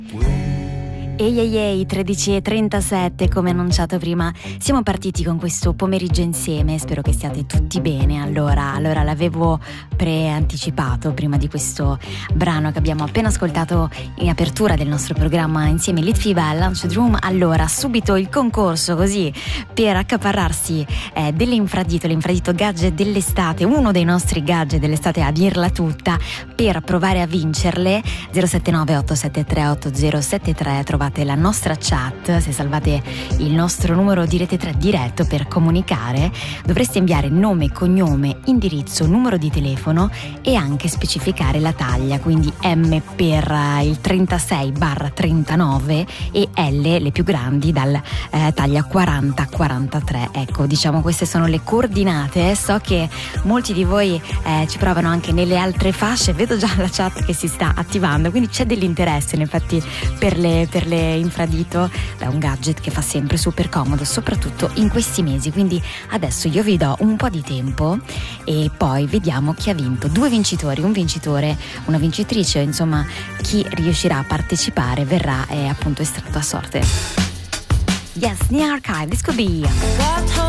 Ehi ehi ehi, 13:37, come annunciato prima, siamo partiti con questo pomeriggio insieme, spero che stiate tutti bene. Allora l'avevo preanticipato prima di questo brano che abbiamo appena ascoltato in apertura del nostro programma insieme, Litfiba Lunch Room. Allora, subito il concorso, così, per accaparrarsi l'infradito gadget dell'estate, uno dei nostri gadget dell'estate a dirla tutta, per provare a vincerle. 079 873 8073, trovate la nostra chat, se salvate il nostro numero di Rete 3 diretto per comunicare, dovreste inviare nome, cognome, indirizzo, numero di telefono e anche specificare la taglia, quindi M per il 36/39 e L, le più grandi, dal taglia 40-43. Ecco, diciamo, queste sono le coordinate. So che molti di voi ci provano anche nelle altre fasce, vedo già la chat che si sta attivando, quindi c'è dell'interesse in effetti per le infradito. È un gadget che fa sempre super comodo, soprattutto in questi mesi. Quindi adesso io vi do un po' di tempo e poi vediamo chi ha vinto. 2 vincitori, un vincitore, una vincitrice, insomma chi riuscirà a partecipare verrà appunto estratto a sorte. Yes, New Archive, this could be